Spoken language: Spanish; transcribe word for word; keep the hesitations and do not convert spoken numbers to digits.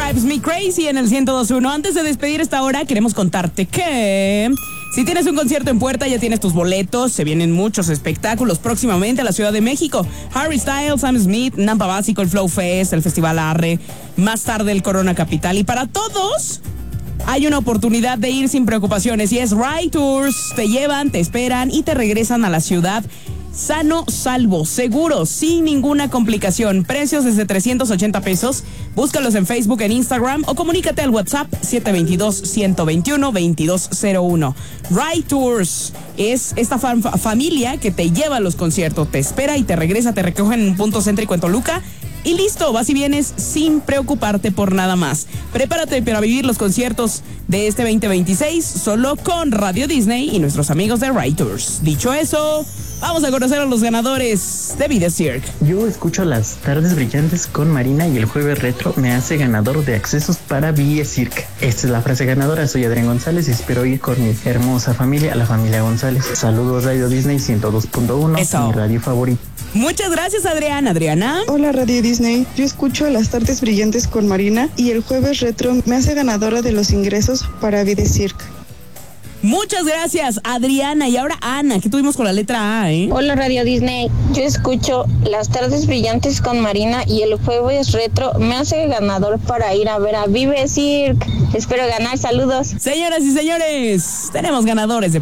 Drives Me Crazy en el ciento dos punto uno. Antes de despedir esta hora, queremos contarte que si tienes un concierto en puerta, ya tienes tus boletos. Se vienen muchos espectáculos próximamente a la Ciudad de México. Harry Styles, Sam Smith, Nampa Básico, el Flow Fest, el Festival Arre, más tarde el Corona Capital. Y para todos hay una oportunidad de ir sin preocupaciones y es Ride Tours. Te llevan, te esperan y te regresan a la ciudad sano, salvo, seguro, sin ninguna complicación. Precios desde trescientos ochenta pesos. Búscalos en Facebook, en Instagram o comunícate al WhatsApp siete dos dos, uno dos uno, dos dos cero uno. Ride Tours es esta fam- familia que te lleva a los conciertos, te espera y te regresa, te recogen en un punto céntrico en Toluca. Y listo, vas y vienes sin preocuparte por nada más. Prepárate para vivir los conciertos de este veinte veintiséis solo con Radio Disney y nuestros amigos de Ride Tours. Dicho eso, vamos a conocer a los ganadores de Vida Cirque. Yo escucho las tardes brillantes con Marina y el jueves retro me hace ganador de accesos para Vida Cirque. Esta es la frase ganadora. Soy Adrián González y espero ir con mi hermosa familia, la familia González. Saludos Radio Disney ciento dos punto uno, mi radio favorito. Muchas gracias, Adrián. Adriana. Hola, Radio Disney. Yo escucho las tardes brillantes con Marina y el jueves retro me hace ganadora de los ingresos para Vida Cirque. Muchas gracias, Adriana. Y ahora Ana, ¿qué tuvimos con la letra A, eh? Hola, Radio Disney. Yo escucho las tardes brillantes con Marina y el jueves retro me hace ganador para ir a ver a Vive Cirque. Espero ganar. Saludos. Señoras y señores, tenemos ganadores de